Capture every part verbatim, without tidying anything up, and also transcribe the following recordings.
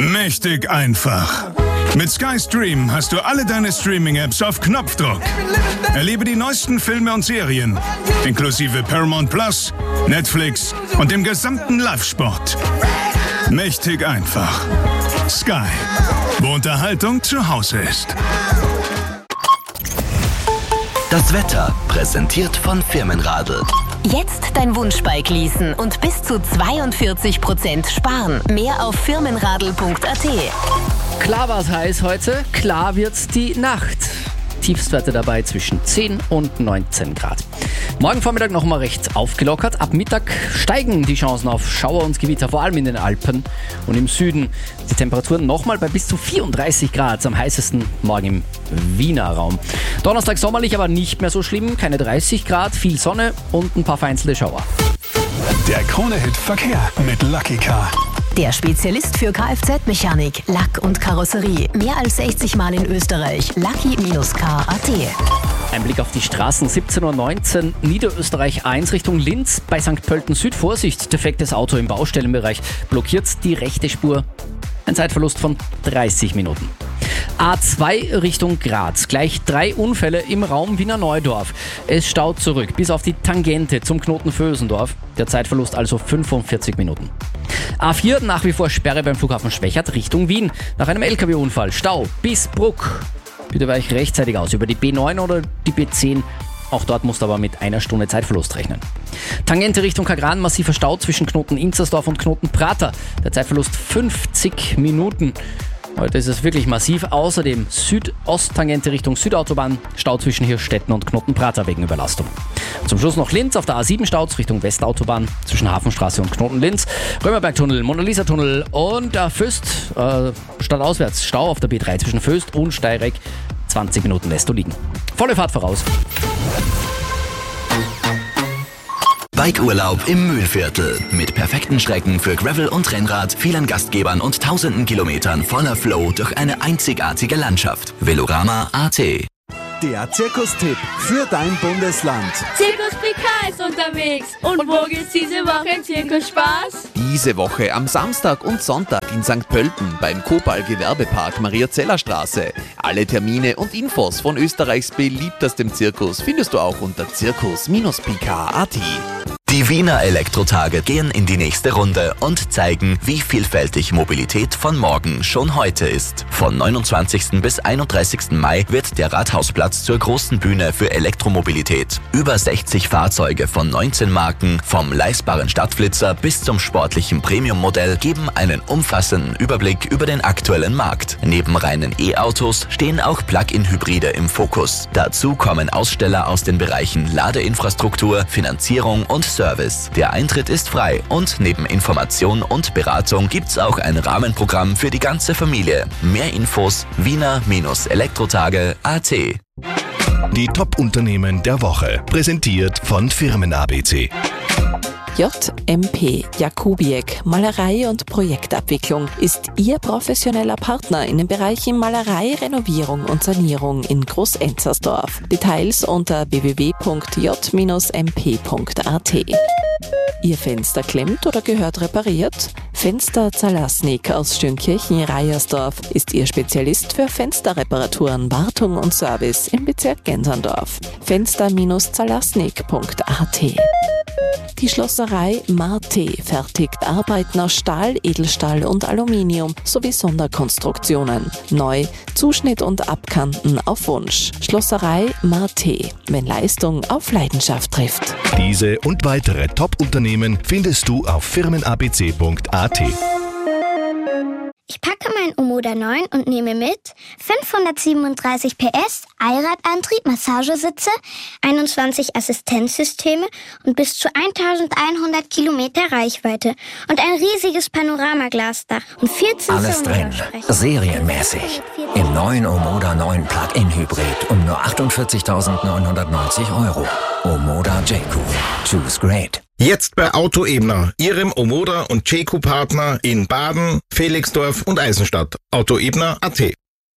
Mächtig einfach. Mit Sky Stream hast du alle deine Streaming-Apps auf Knopfdruck. Erlebe die neuesten Filme und Serien, inklusive Paramount Plus, Netflix und dem gesamten Live-Sport. Mächtig einfach. Sky, wo Unterhaltung zu Hause ist. Das Wetter, präsentiert von Firmenradl. Jetzt dein Wunschbike leasen und bis zu zweiundvierzig Prozent sparen. Mehr auf firmenradl punkt a t. Klar war's heiß heute, klar wird's die Nacht. Tiefstwerte dabei zwischen zehn und neunzehn Grad. Morgen Vormittag noch mal recht aufgelockert. Ab Mittag steigen die Chancen auf Schauer und Gewitter, vor allem in den Alpen und im Süden. Die Temperaturen nochmal bei bis zu vierunddreißig Grad, am heißesten morgen im Wiener Raum. Donnerstag sommerlich, aber nicht mehr so schlimm. Keine dreißig Grad, viel Sonne und ein paar vereinzelte Schauer. Der Krone-Hit Verkehr mit Lucky Car. Der Spezialist für Kfz-Mechanik, Lack und Karosserie. Mehr als sechzig Mal in Österreich. Lucky Car punkt a t. Ein Blick auf die Straßen. siebzehn Uhr neunzehn, Niederösterreich eins Richtung Linz. Bei Sankt Pölten Süd. Vorsicht, defektes Auto im Baustellenbereich. Blockiert die rechte Spur. Ein Zeitverlust von dreißig Minuten. A zwei Richtung Graz. Gleich drei Unfälle im Raum Wiener Neudorf. Es staut zurück bis auf die Tangente zum Knoten Vösendorf. Der Zeitverlust also fünfundvierzig Minuten. A vier nach wie vor Sperre beim Flughafen Schwächert Richtung Wien. Nach einem L K W-Unfall. Stau bis Bruck. Bitte weiche rechtzeitig aus über die B neun oder die B zehn. Auch dort musst du aber mit einer Stunde Zeitverlust rechnen. Tangente Richtung Kagran, massiver Stau zwischen Knoten Inzersdorf und Knoten Prater. Der Zeitverlust fünfzig Minuten. Heute ist es wirklich massiv. Außerdem Südost-Tangente Richtung Südautobahn, Stau zwischen Hirschstetten und Knoten Prater wegen Überlastung. Zum Schluss noch Linz auf der A sieben Staus Richtung Westautobahn zwischen Hafenstraße und Knoten Linz. Römerbergtunnel, Mona-Lisa-Tunnel und der Föst, äh, stadtauswärts Stau auf der B drei zwischen Föst und Steireck. zwanzig Minuten lässt du liegen. Volle Fahrt voraus. Bikeurlaub im Mühlviertel. Mit perfekten Strecken für Gravel und Rennrad, vielen Gastgebern und tausenden Kilometern voller Flow durch eine einzigartige Landschaft. Velorama punkt a t. Der Zirkustipp für dein Bundesland. Zirkus P K ist unterwegs. Und wo geht's diese Woche in Zirkusspaß? Diese Woche am Samstag und Sonntag in Sankt Pölten beim Kopal Gewerbepark Maria-Zeller-Straße. Alle Termine und Infos von Österreichs beliebtestem Zirkus findest du auch unter zirkus P K punkt a t. Die Wiener Elektrotage gehen in die nächste Runde und zeigen, wie vielfältig Mobilität von morgen schon heute ist. Von neunundzwanzigsten bis einunddreißigsten Mai wird der Rathausplatz zur großen Bühne für Elektromobilität. Über sechzig Fahrzeuge von neunzehn Marken, vom leistbaren Stadtflitzer bis zum sportlichen Premium-Modell, geben einen umfassenden Überblick über den aktuellen Markt. Neben reinen E-Autos stehen auch Plug-in-Hybride im Fokus. Dazu kommen Aussteller aus den Bereichen Ladeinfrastruktur, Finanzierung und Service. Der Eintritt ist frei und neben Information und Beratung gibt's auch ein Rahmenprogramm für die ganze Familie. Mehr Infos wiener Elektrotage punkt a t. Die Top-Unternehmen der Woche. Präsentiert von Firmen-A B C. J M P Jakubiek Malerei und Projektabwicklung ist Ihr professioneller Partner in den Bereichen Malerei, Renovierung und Sanierung in Groß-Enzersdorf. Details unter w w w punkt j m p punkt a t. Ihr Fenster klemmt oder gehört repariert? Fenster Zalasnik aus Stürnkirchen-Reiersdorf ist Ihr Spezialist für Fensterreparaturen, Wartung und Service im Bezirk Genserndorf. Fenster Zalasnik punkt a t. Die Schlosserei Marte fertigt Arbeiten aus Stahl, Edelstahl und Aluminium sowie Sonderkonstruktionen. Neu, Zuschnitt und Abkanten auf Wunsch. Schlosserei Marte, wenn Leistung auf Leidenschaft trifft. Diese und weitere Top-Unternehmen findest du auf firmen a b c punkt a t. Ich packe mein Omoda neun und nehme mit fünfhundertsiebenunddreißig P S, Allradantrieb, Massagesitze, einundzwanzig Assistenzsysteme und bis zu eintausendeinhundert Kilometer Reichweite und ein riesiges Panoramaglasdach und vierzehn Alles drin, serienmäßig. Im neuen Omoda neun Plug-in Hybrid um nur achtundvierzigtausendneunhundertneunzig Euro. Omoda J-Q. Choose great. Jetzt bei Auto Ebner, Ihrem Omoda und J Q-Partner in Baden, Felixdorf und Eisenstadt. Auto Ebner punkt a t.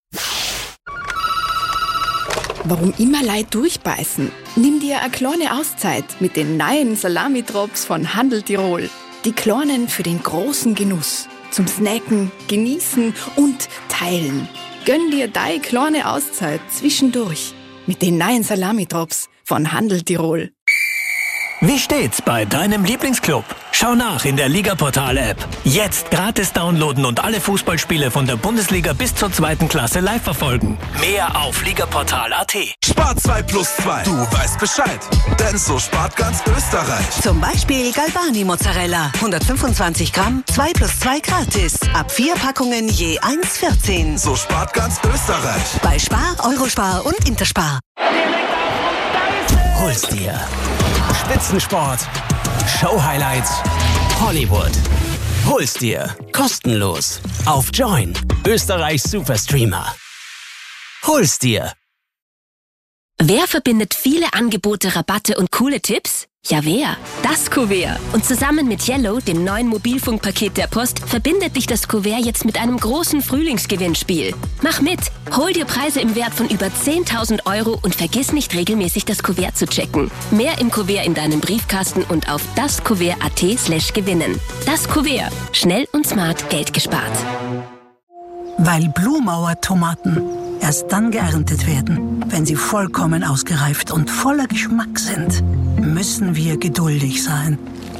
Warum immer Leid durchbeißen? Nimm dir eine kleine Auszeit mit den neuen Salami-Drops von Handel Tirol. Die kleinen für den großen Genuss. zum Snacken, Genießen und Teilen. Gönn dir deine kleine Auszeit zwischendurch mit den neuen Salami-Drops von Handel Tirol. Wie steht's bei deinem Lieblingsclub? Schau nach in der Ligaportal-App. Jetzt gratis downloaden und alle Fußballspiele von der Bundesliga bis zur zweiten Klasse live verfolgen. Mehr auf ligaportal punkt at. Spar zwei plus zwei. Du weißt Bescheid. Denn so spart ganz Österreich. Zum Beispiel Galbani Mozzarella. hundertfünfundzwanzig Gramm, zwei plus zwei gratis. Ab vier Packungen je eins vierzehn. So spart ganz Österreich. Bei Spar, Eurospar und Interspar. Hol's dir. Spitzensport, Show-Highlights, Hollywood. Hol's dir. Kostenlos. Auf Join. Österreichs Superstreamer. Hol's dir. Wer verbindet viele Angebote, Rabatte und coole Tipps? Ja, wer? Das Kuvert. Und zusammen mit Yellow, dem neuen Mobilfunkpaket der Post, verbindet dich das Kuvert jetzt mit einem großen Frühlingsgewinnspiel. Mach mit! Hol dir Preise im Wert von über zehntausend Euro und vergiss nicht regelmäßig das Kuvert zu checken. Mehr im Kuvert in deinem Briefkasten und auf daskuvert punkt at slash gewinnen. Das Kuvert. Schnell und smart Geld gespart. Weil Blumauer-Tomaten erst dann geerntet werden, wenn sie vollkommen ausgereift und voller Geschmack sind, müssen wir geduldig sein.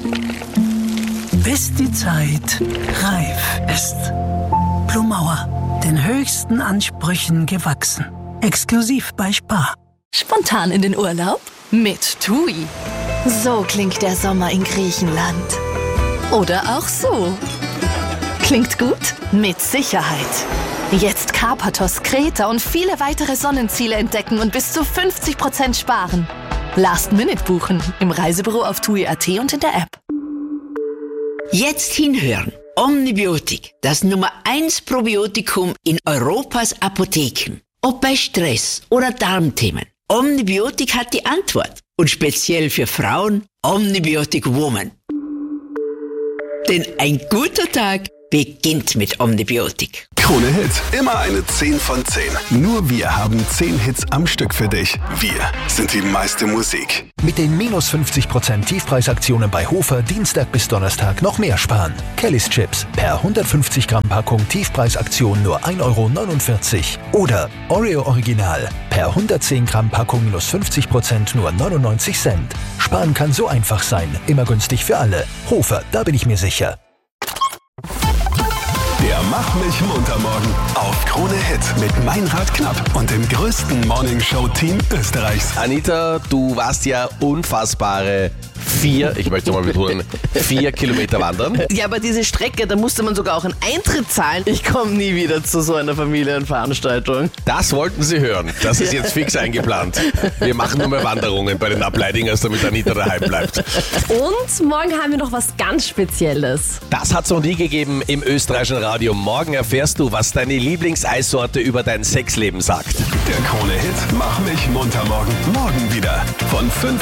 Bis die Zeit reif ist. Blumauer, den höchsten Ansprüchen gewachsen. Exklusiv bei Spar. Spontan in den Urlaub? Mit TUI. So klingt der Sommer in Griechenland. Oder auch so. Klingt gut? Mit Sicherheit. Jetzt Karpathos, Kreta und viele weitere Sonnenziele entdecken und bis zu fünfzig Prozent sparen. Last Minute buchen im Reisebüro auf tui punkt at und in der App. Jetzt hinhören. Omnibiotik, das Nummer eins Probiotikum in Europas Apotheken. Ob bei Stress oder Darmthemen. Omnibiotik hat die Antwort. Und speziell für Frauen Omnibiotic Woman. Denn ein guter Tag beginnt mit Omnibiotik. Krone Hit, immer eine zehn von zehn. Nur wir haben zehn Hits am Stück für dich. Wir sind die meiste Musik. Mit den minus fünfzig Prozent Tiefpreisaktionen bei Hofer Dienstag bis Donnerstag noch mehr sparen. Kellys Chips per hundertfünfzig Gramm Packung Tiefpreisaktion nur ein Euro neunundvierzig. Oder Oreo Original per hundertzehn Gramm Packung minus fünfzig Prozent nur neunundneunzig Cent. Sparen kann so einfach sein, immer günstig für alle. Hofer, da bin ich mir sicher. Der Mach mich munter morgen auf Krone Hit mit Meinrad Knapp und dem größten Morningshow-Team Österreichs. Anita, du warst ja unfassbare vier, ich möchte mal betonen, vier Kilometer wandern. Ja, aber diese Strecke, da musste man sogar auch einen Eintritt zahlen. Ich komme nie wieder zu so einer Familienveranstaltung. Das wollten Sie hören. Das ist jetzt fix eingeplant. Wir machen nur mehr Wanderungen bei den Ableidingers, damit Anita daheim bleibt. Und morgen haben wir noch was ganz Spezielles. Das hat es noch nie gegeben im österreichischen Radio. Morgen erfährst du, was deine Lieblingseissorte über dein Sexleben sagt. Der Krone Hit Mach mich munter morgen. Morgen wieder von fünf